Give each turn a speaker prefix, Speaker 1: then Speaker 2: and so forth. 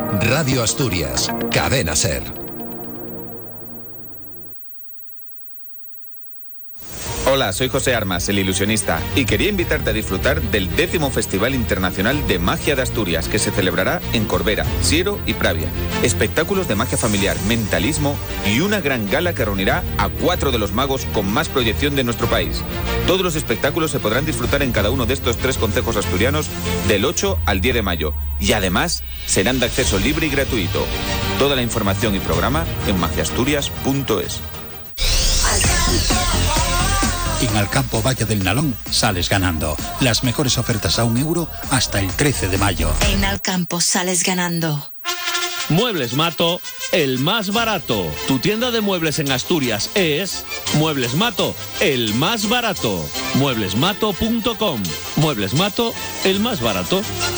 Speaker 1: Radio Asturias, Cadena SER.
Speaker 2: Hola, soy José Armas, el ilusionista, y quería invitarte a disfrutar del 10º Festival Internacional de Magia de Asturias, que se celebrará en Corbera, Siero y Pravia. Espectáculos de magia familiar, mentalismo y una gran gala que reunirá a 4 de los magos con más proyección de nuestro país. Todos los espectáculos se podrán disfrutar en cada uno de estos 3 concejos asturianos del 8 al 10 de mayo, y además serán de acceso libre y gratuito. Toda la información y programa en magiasturias.es.
Speaker 3: En Alcampo Valle del Nalón sales ganando. Las mejores ofertas a €1 hasta el 13 de mayo.
Speaker 4: En Alcampo sales ganando.
Speaker 5: Muebles Mato, el más barato. Tu tienda de muebles en Asturias es Muebles Mato, el más barato. Mueblesmato.com. Muebles Mato, el más barato.